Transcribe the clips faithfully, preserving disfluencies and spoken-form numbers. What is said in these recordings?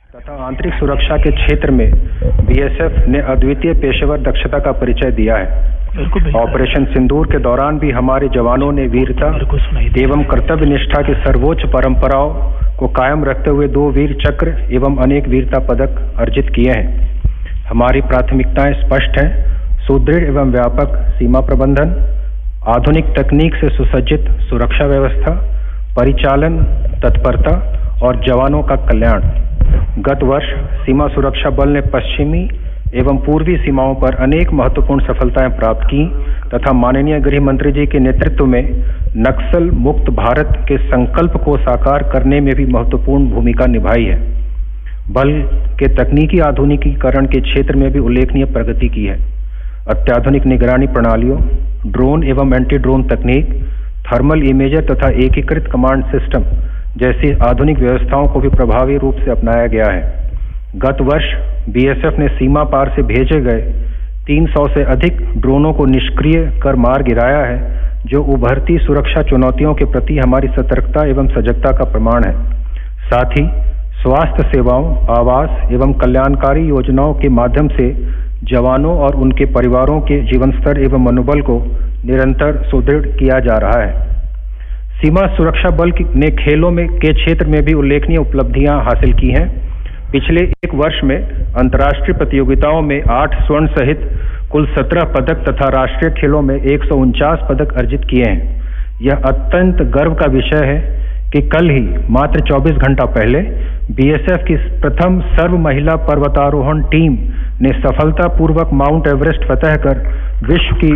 तथा आंतरिक सुरक्षा के क्षेत्र में बीएसएफ ने अद्वितीय पेशेवर दक्षता का परिचय दिया है। ऑपरेशन सिंदूर के दौरान भी हमारे जवानों ने वीरता एवं कर्तव्य निष्ठा की सर्वोच्च परंपराओं को कायम रखते हुए दो वीर चक्र एवं अनेक वीरता पदक अर्जित किए हैं। हमारी प्राथमिकताएं स्पष्ट हैं: सुदृढ़ एवं व्यापक सीमा प्रबंधन, आधुनिक तकनीक से सुसज्जित सुरक्षा व्यवस्था, परिचालन तत्परता और जवानों का कल्याण। गत वर्ष सीमा सुरक्षा बल ने पश्चिमी एवं पूर्वी सीमाओं पर अनेक महत्वपूर्ण सफलताएं प्राप्त की तथा माननीय गृह मंत्री जी के नेतृत्व में नक्सल मुक्त भारत के संकल्प को साकार करने में भी महत्वपूर्ण भूमिका निभाई है। बल के तकनीकी आधुनिकीकरण के क्षेत्र में भी उल्लेखनीय प्रगति की है। अत्याधुनिक निगरानी प्रणालियों, ड्रोन एवं एंटी ड्रोन तकनीक, थर्मल इमेजर तथा एकीकृत कमांड सिस्टम जैसी आधुनिक व्यवस्थाओं को भी प्रभावी रूप से अपनाया गया है। गत वर्ष बीएसएफ ने सीमा पार से भेजे गए तीन सौ से अधिक ड्रोनों को निष्क्रिय कर मार गिराया है, जो उभरती सुरक्षा चुनौतियों के प्रति हमारी सतर्कता एवं सजगता का प्रमाण है। साथ ही स्वास्थ्य सेवाओं, आवास एवं कल्याणकारी योजनाओं के माध्यम से जवानों और उनके परिवारों के जीवन स्तर एवं मनोबल को निरंतर सुदृढ़ किया जा रहा है। सीमा सुरक्षा बल ने खेलों में के क्षेत्र में भी उल्लेखनीय उपलब्धियां हासिल की हैं। पिछले एक वर्ष में अंतर्राष्ट्रीय प्रतियोगिताओं में आठ स्वर्ण सहित कुल सत्रह पदक तथा राष्ट्रीय खेलों में एक सौ उनचास पदक अर्जित किए हैं। यह अत्यंत गर्व का विषय है कि कल ही मात्र चौबीस घंटा पहले बीएसएफ की प्रथम सर्व महिला पर्वतारोहण टीम ने सफलतापूर्वक माउंट एवरेस्ट फतह कर विश्व की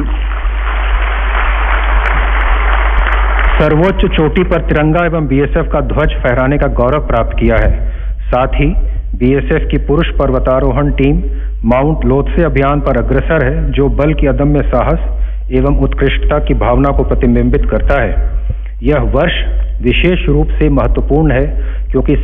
सर्वोच्च चोटी पर तिरंगा एवं बीएसएफ का ध्वज फहराने का गौरव प्राप्त किया है। साथ ही बीएसएफ की पुरुष पर्वतारोहण टीम माउंट लोत्से अभियान पर अग्रसर है, जो बल की अदम्य साहस एवं उत्कृष्टता की भावना को प्रतिबिंबित करता है। यह वर्ष विशेष रूप से महत्वपूर्ण है क्योंकि